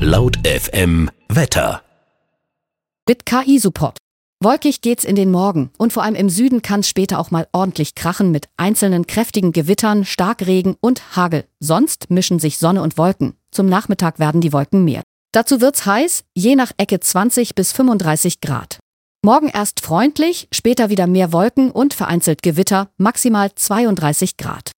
Laut FM Wetter. Mit KI-Support. Wolkig geht's in den Morgen und vor allem im Süden kann es später auch mal ordentlich krachen mit einzelnen kräftigen Gewittern, Starkregen und Hagel. Sonst mischen sich Sonne und Wolken. Zum Nachmittag werden die Wolken mehr. Dazu wird's heiß, je nach Ecke 20 bis 35 Grad. Morgen erst freundlich, später wieder mehr Wolken und vereinzelt Gewitter, maximal 32 Grad.